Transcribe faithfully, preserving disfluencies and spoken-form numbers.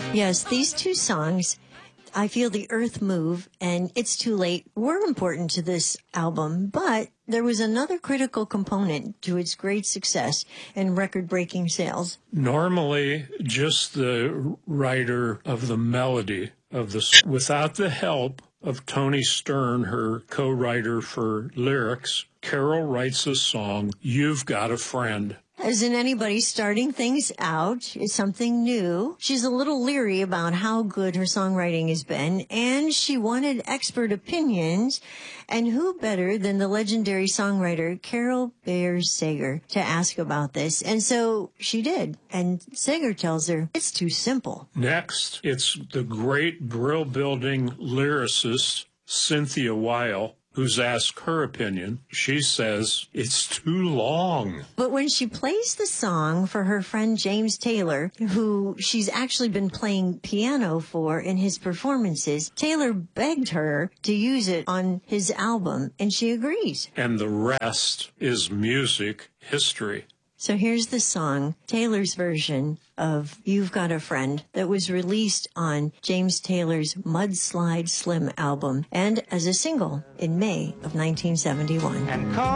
Yes, these two songs, I Feel the Earth Move and It's Too Late, were important to this album, but there was another critical component to its great success and record-breaking sales. Normally, just the writer of the melody of the without the help of Tony Stern, her co-writer for lyrics, Carol writes a song, You've Got a Friend. As in anybody starting things out, it's something new. She's a little leery about how good her songwriting has been, and she wanted expert opinions. And who better than the legendary songwriter Carol Bayers Sager to ask about this? And so she did. And Sager tells her it's too simple. Next, it's the great brill-building lyricist Cynthia Weil, who's asked her opinion. She says it's too long. But when she plays the song for her friend James Taylor, who she's actually been playing piano for in his performances, Taylor begged her to use it on his album, and she agrees. And the rest is music history. So here's the song, Taylor's version of You've Got a Friend, that was released on James Taylor's Mudslide Slim album and as a single in May of nineteen seventy-one. And call